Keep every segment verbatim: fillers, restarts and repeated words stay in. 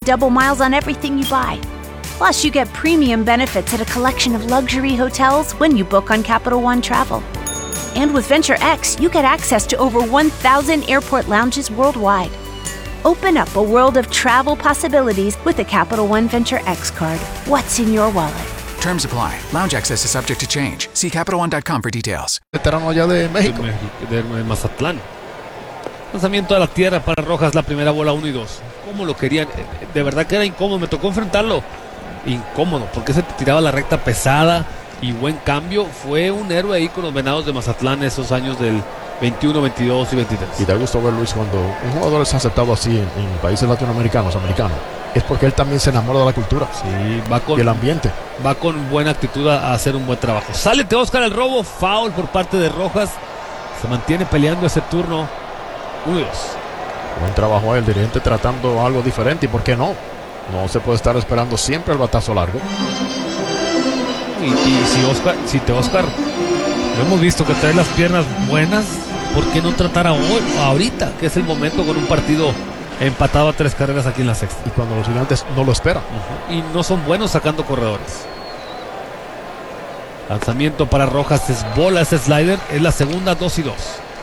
double miles on everything you buy. Plus, you get premium benefits at a collection of luxury hotels when you book on Capital One Travel. And with Venture X, you get access to over one thousand airport lounges worldwide. Open up a world of travel possibilities with the Capital One Venture X card. What's in your wallet? Terms apply. Lounge access is subject to change. See Capital One dot com for details. Veterano allá de México. De, de, de Mazatlán. Lanzamiento a la tierra para Rojas, la primera bola uno y dos. ¿Cómo lo querían? De verdad que era incómodo, me tocó enfrentarlo. Incómodo, porque se tiraba la recta pesada y buen cambio. Fue un héroe ahí con los Venados de Mazatlán esos años del veintiuno, veintidós y veintitrés. Y da gusto ver, Luis, cuando un jugador es aceptado así en, en países latinoamericanos, americanos, es porque él también se enamora de la cultura, sí, va con, y el ambiente. Va con buena actitud a, a hacer un buen trabajo. Sale Teóscar el robo, foul por parte de Rojas. Se mantiene peleando ese turno. uno y dos. Buen trabajo el dirigente tratando algo diferente. ¿Y por qué no? No se puede estar esperando siempre el batazo largo. Y, y si Oscar, si Teóscar, lo hemos visto que trae las piernas buenas, ¿por qué no tratar a hoy, ahorita, que es el momento con un partido empatado a tres carreras aquí en la sexta? Y cuando los gigantes no lo esperan. Uh-huh. Y no son buenos sacando corredores. Lanzamiento para Rojas, es bola, ese slider, es la segunda, dos y dos.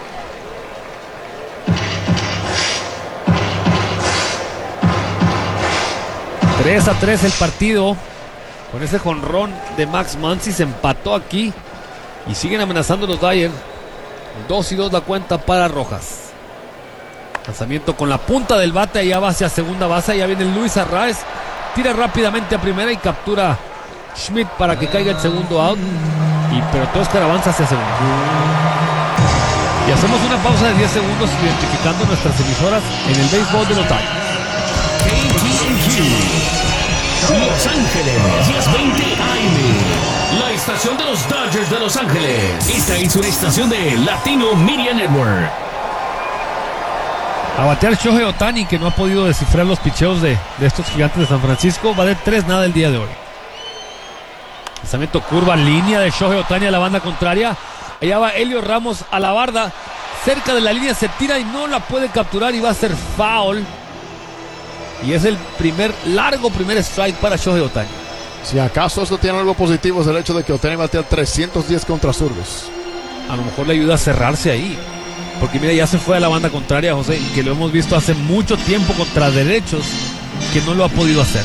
tres a tres el partido. Con ese jonrón de Max Muncy se empató aquí. Y siguen amenazando los Dyers. dos y dos la cuenta para Rojas. Lanzamiento con la punta del bate. Allá va hacia segunda base. Allá viene Luis Arraez. Tira rápidamente a primera y captura Schmidt para que caiga el segundo out. Y pero Teóscar avanza hacia segunda. Y hacemos una pausa de diez segundos identificando nuestras emisoras en el béisbol de los Dyers. K T N Q Los Ángeles, diez veinte A M, la estación de los Dodgers de Los Ángeles. Esta es una estación de Latino Media Network. A batear Shohei Ohtani, que no ha podido descifrar los picheos de, de estos gigantes de San Francisco. Va de tres nada el día de hoy. Lanzamiento curva, línea de Shohei Ohtani a la banda contraria. Allá va Elio Ramos a la barda. Cerca de la línea se tira y no la puede capturar y va a ser foul. Y es el primer, largo primer strike para Shohei Ohtani. Si acaso esto tiene algo positivo, es el hecho de que Ohtani batea trescientos diez contra zurdos. A lo mejor le ayuda a cerrarse ahí. Porque mira, ya se fue a la banda contraria, José, que lo hemos visto hace mucho tiempo contra derechos, que no lo ha podido hacer.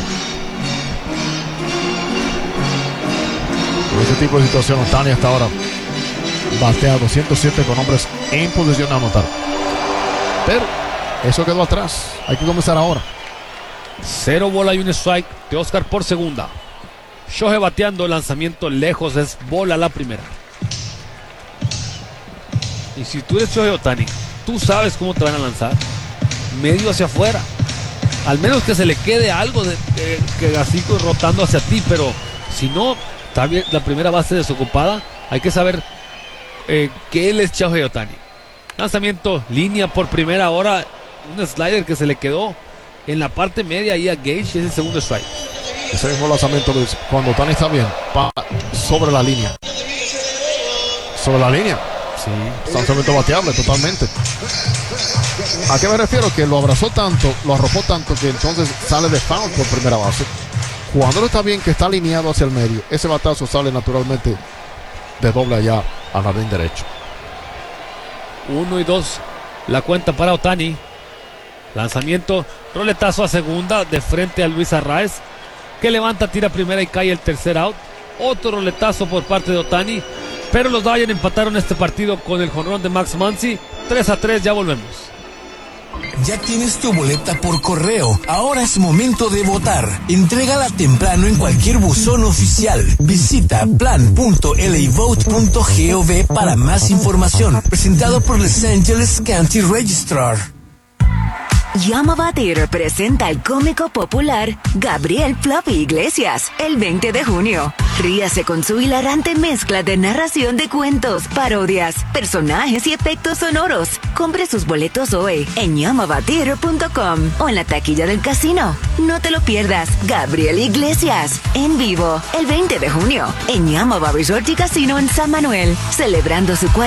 Por ese tipo de situación, Ohtani hasta ahora batea doscientos siete con hombres en posición de anotar. Pero eso quedó atrás. Hay que comenzar ahora. Cero bola y un strike. Teóscar por segunda. Shohei bateando, lanzamiento lejos, es bola la primera. Y si tú eres Shohei Ohtani, tú sabes cómo te van a lanzar. Medio hacia afuera. Al menos que se le quede algo de, de, que así rotando hacia ti. Pero si no, está bien, la primera base desocupada. Hay que saber eh, que él es Shohei Ohtani. Lanzamiento, línea por primera hora. Un slider que se le quedó en la parte media ahí a Gage. Es el segundo strike. Ese mismo lanzamiento, Luis, cuando Ohtani está bien, pa, sobre la línea. Sobre la línea. Sí. Lanzamiento bateable totalmente. ¿A qué me refiero? Que lo abrazó tanto, lo arropó tanto que entonces sale de foul por primera base. Cuando no está bien, que está alineado hacia el medio, ese batazo sale naturalmente de doble allá al jardín derecho. Uno y dos la cuenta para Ohtani. Lanzamiento, roletazo a segunda de frente a Luis Arraez, que levanta, tira primera y cae el tercer out. Otro roletazo por parte de Ohtani, pero los Dodgers empataron este partido con el jonrón de Max Muncy. tres a tres, ya volvemos. Ya tienes tu boleta por correo. Ahora es momento de votar. Entrégala temprano en cualquier buzón oficial. Visita plan punto l a vote punto gov para más información. Presentado por Los Angeles County Registrar. Yamava Theater presenta al cómico popular Gabriel Fluffy Iglesias el veinte de junio. Ríase con su hilarante mezcla de narración de cuentos, parodias, personajes y efectos sonoros. Compre sus boletos hoy en yamava theater punto com o en la taquilla del casino. No te lo pierdas. Gabriel Iglesias en vivo el veinte de junio en Yamava Resort y Casino en San Manuel, celebrando su